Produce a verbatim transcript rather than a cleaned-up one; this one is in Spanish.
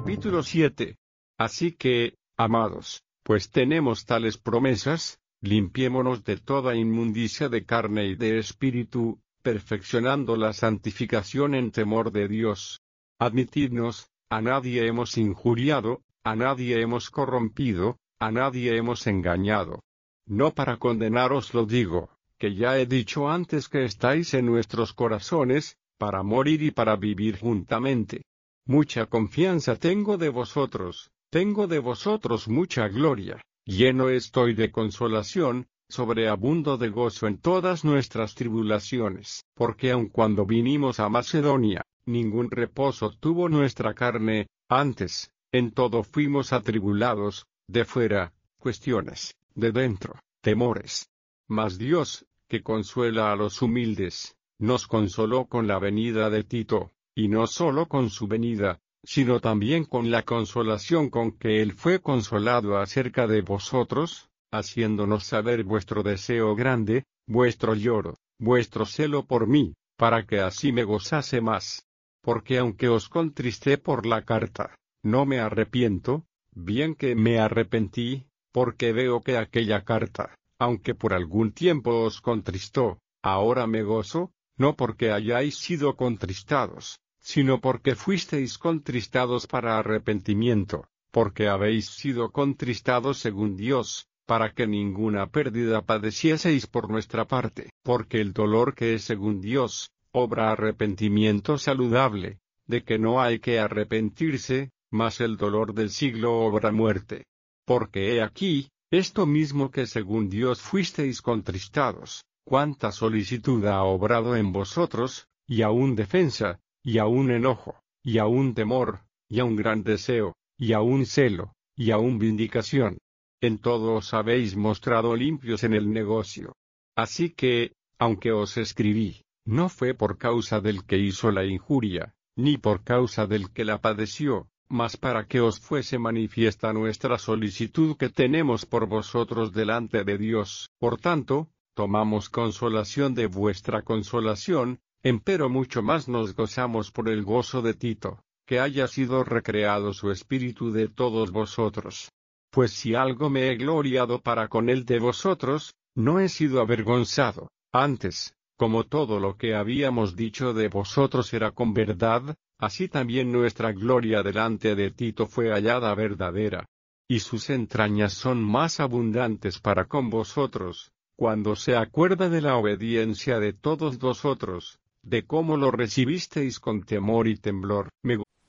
Capítulo siete. Así que, amados, pues tenemos tales promesas, limpiémonos de toda inmundicia de carne y de espíritu, perfeccionando la santificación en temor de Dios. Admitidnos, a nadie hemos injuriado, a nadie hemos corrompido, a nadie hemos engañado. No para condenaros lo digo, que ya he dicho antes que estáis en nuestros corazones, para morir y para vivir juntamente. Mucha confianza tengo de vosotros, tengo de vosotros mucha gloria, lleno estoy de consolación, sobreabundo de gozo en todas nuestras tribulaciones, porque aun cuando vinimos a Macedonia, ningún reposo tuvo nuestra carne, antes, en todo fuimos atribulados, de fuera, cuestiones, de dentro, temores. Mas Dios, que consuela a los humildes, nos consoló con la venida de Tito, y no solo con su venida, sino también con la consolación con que él fue consolado acerca de vosotros, haciéndonos saber vuestro deseo grande, vuestro lloro, vuestro celo por mí, para que así me gozase más. Porque aunque os contristé por la carta, no me arrepiento, bien que me arrepentí, porque veo que aquella carta, aunque por algún tiempo os contristó, ahora me gozo, no porque hayáis sido contristados, sino porque fuisteis contristados para arrepentimiento, porque habéis sido contristados según Dios, para que ninguna pérdida padecieseis por nuestra parte, porque el dolor que es según Dios, obra arrepentimiento saludable, de que no hay que arrepentirse, mas el dolor del siglo obra muerte. Porque he aquí, esto mismo que según Dios fuisteis contristados, cuánta solicitud ha obrado en vosotros, y aún defensa, y aún enojo, y aún temor, y aún gran deseo, y aún celo, y aún vindicación. En todo os habéis mostrado limpios en el negocio. Así que, aunque os escribí, no fue por causa del que hizo la injuria, ni por causa del que la padeció, mas para que os fuese manifiesta nuestra solicitud que tenemos por vosotros delante de Dios. Por tanto, tomamos consolación de vuestra consolación, empero mucho más nos gozamos por el gozo de Tito, que haya sido recreado su espíritu de todos vosotros. Pues si algo me he gloriado para con él de vosotros, no he sido avergonzado, antes, como todo lo que habíamos dicho de vosotros era con verdad, así también nuestra gloria delante de Tito fue hallada verdadera. Y sus entrañas son más abundantes para con vosotros, cuando se acuerda de la obediencia de todos vosotros, de cómo lo recibisteis con temor y temblor. Me